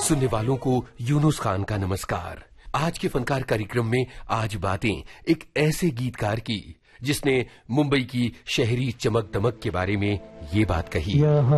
सुनने वालों को यूनुस खान का नमस्कार। आज के फनकार कार्यक्रम में आज बातें एक ऐसे गीतकार की जिसने मुंबई की शहरी चमक दमक के बारे में ये बात कही।